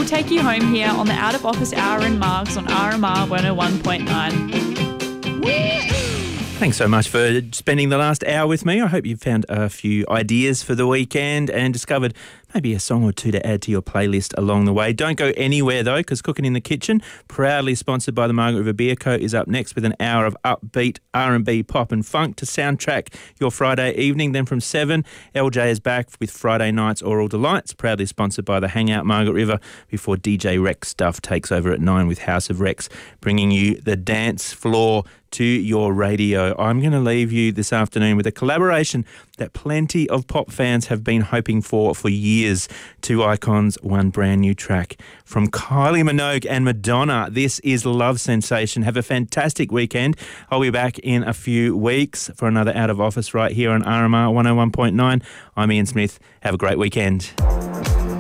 We'll take you home here on the Out of Office Hour and Margs on RMR 101.9. Thanks so much for spending the last hour with me. I hope you've found a few ideas for the weekend and discovered maybe a song or two to add to your playlist along the way. Don't go anywhere, though, because Cooking in the Kitchen, proudly sponsored by the Margaret River Beer Co., is up next with an hour of upbeat R&B, pop and funk to soundtrack your Friday evening. Then from 7, LJ is back with Friday Night's Oral Delights, proudly sponsored by the Hangout Margaret River, before DJ Rex Stuff takes over at 9 with House of Rex, bringing you the dance floor to your radio. I'm going to leave you this afternoon with a collaboration that plenty of pop fans have been hoping for years. Two icons, one brand new track from Kylie Minogue and Madonna. This is Love Sensation. Have a fantastic weekend. I'll be back in a few weeks for another Out of Office right here on RMR 101.9. I'm Ian Smith. Have a great weekend.